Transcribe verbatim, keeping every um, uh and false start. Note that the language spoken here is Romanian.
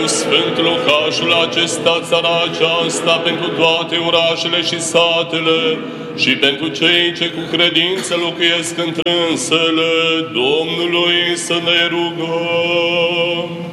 Sfântul locașul acesta, țara aceasta, pentru toate orașele și satele și pentru cei ce cu credință locuiesc între însele Domnului să ne rugăm.